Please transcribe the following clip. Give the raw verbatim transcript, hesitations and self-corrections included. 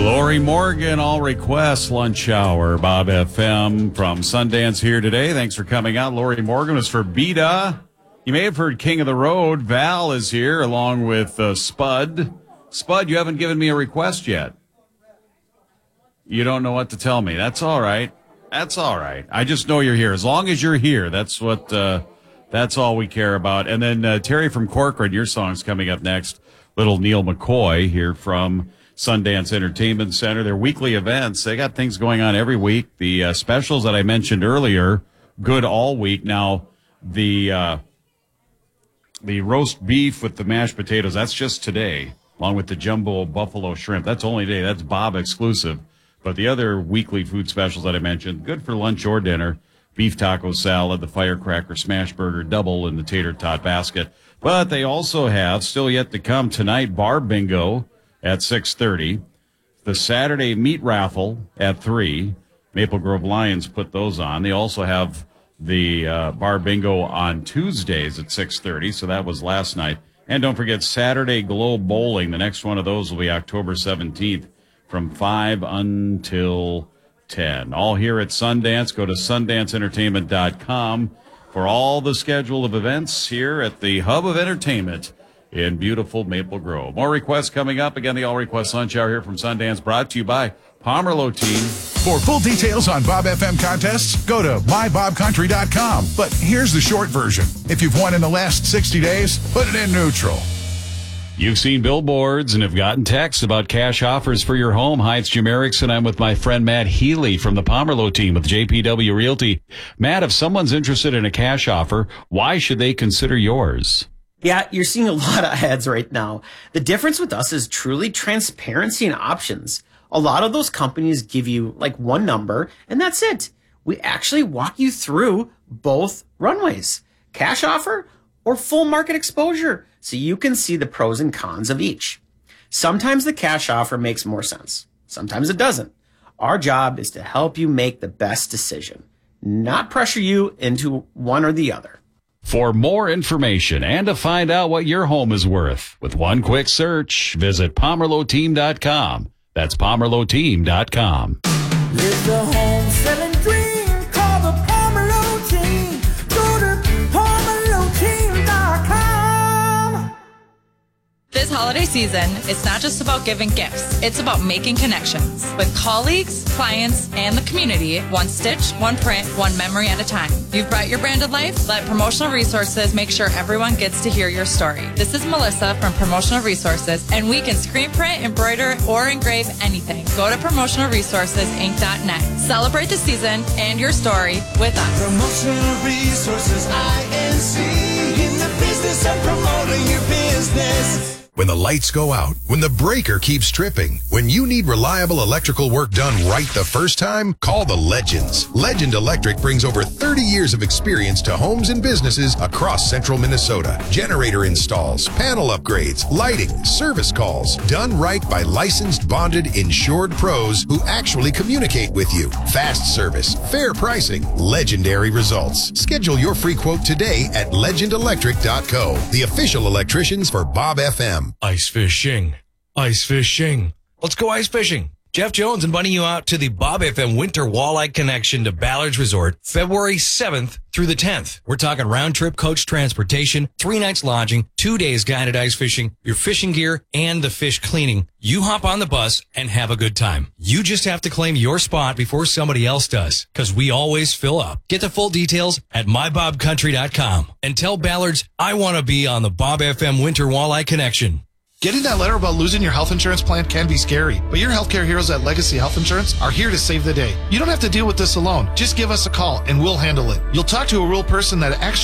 Lori Morgan, all requests, lunch hour, Bob F M from Sundance here today. Thanks for coming out. Lori Morgan was for Beta. You may have heard King of the Road. Val is here along with uh, Spud. Spud, you haven't given me a request yet. You don't know what to tell me. That's all right. That's all right. I just know you're here. As long as you're here, that's what. Uh, that's all we care about. And then uh, Terry from Corcoran, your song's coming up next. Little Neil McCoy here from Sundance Entertainment Center. Their weekly events. They got things going on every week. The uh, specials that I mentioned earlier, good all week. Now the uh, the roast beef with the mashed potatoes. That's just today, along with the jumbo buffalo shrimp. That's only today. That's Bob exclusive. But the other weekly food specials that I mentioned, good for lunch or dinner, beef taco salad, the firecracker smash burger double, and the tater tot basket. But they also have, still yet to come tonight, bar bingo at six thirty. The Saturday meat raffle at three. Maple Grove Lions put those on. They also have the uh, bar bingo on Tuesdays at six thirty, so that was last night. And don't forget Saturday Globe Bowling. The next one of those will be October seventeenth. From five until ten. All here at Sundance. Go to sundance entertainment dot com for all the schedule of events here at the Hub of Entertainment in beautiful Maple Grove. More requests coming up. Again, the All Request Lunch Hour here from Sundance, brought to you by Pomerleau Team. For full details on Bob F M contests, go to my bob country dot com. But here's the short version. If you've won in the last sixty days, put it in neutral. You've seen billboards and have gotten texts about cash offers for your home. Hi, it's Jim Erickson. I'm with my friend Matt Healy from the Pomerleau Team with J P W Realty. Matt, if someone's interested in a cash offer, why should they consider yours? Yeah, you're seeing a lot of ads right now. The difference with us is truly transparency and options. A lot of those companies give you like one number and that's it. We actually walk you through both runways, cash offer or full market exposure, so you can see the pros and cons of each. Sometimes the cash offer makes more sense. Sometimes it doesn't. Our job is to help you make the best decision, not pressure you into one or the other. For more information and to find out what your home is worth, with one quick search, visit pomerleau team dot com. That's pomerleau team dot com. Live the home selling dream, call the Pomerleau Team. Go to pomerleau team dot com. This holiday season, it's not just about giving gifts. It's about making connections with colleagues, clients, and the community, one stitch, one print, one memory at a time. You've brought your brand to life? Let Promotional Resources make sure everyone gets to hear your story. This is Melissa from Promotional Resources, and we can screen print, embroider, or engrave anything. Go to promotional resources inc dot net. Celebrate the season and your story with us. Promotional Resources, I N C, in the business of promoting your business. When the lights go out, when the breaker keeps tripping, when you need reliable electrical work done right the first time, call the Legends. Legend Electric brings over thirty years of experience to homes and businesses across central Minnesota. Generator installs, panel upgrades, lighting, service calls, done right by licensed, bonded, insured pros who actually communicate with you. Fast service, fair pricing, legendary results. Schedule your free quote today at legend electric dot co, the official electricians for Bob F M. Ice fishing. Ice fishing. Let's go ice fishing. Jeff Jones inviting you out to the Bob F M Winter Walleye Connection to Ballards Resort, February seventh through the tenth. We're talking round-trip coach transportation, three nights lodging, two days guided ice fishing, your fishing gear, and the fish cleaning. You hop on the bus and have a good time. You just have to claim your spot before somebody else does, because we always fill up. Get the full details at my bob country dot com and tell Ballards I want to be on the Bob F M Winter Walleye Connection. Getting that letter about losing your health insurance plan can be scary, but your healthcare heroes at Legacy Health Insurance are here to save the day. You don't have to deal with this alone. Just give us a call and we'll handle it. You'll talk to a real person that actually